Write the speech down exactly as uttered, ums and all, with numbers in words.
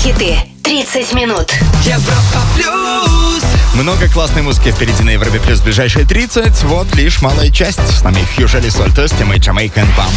хиты. тридцать минут. Европа плюс. Много классной музыки впереди на Европе плюс ближайшие тридцать. Вот лишь малая часть. С нами Хьюжели Сольто с темой Jamaican Bam.